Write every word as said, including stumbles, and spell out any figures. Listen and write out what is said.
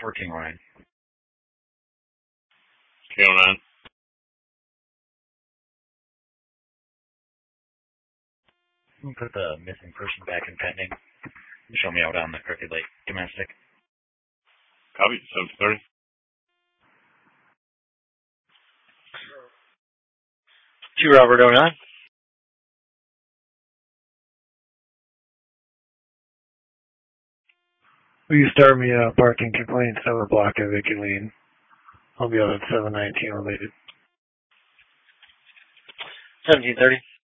fourteen Ryan. K oh nine. Put the missing person back in pending. Show me out on the Crooked Lake domestic. Copy, seven thirty. Two Robert oh nine. Will you start me a parking complaint over block at Vicky Lane? I'll be out at seven nineteen related. seventeen thirty.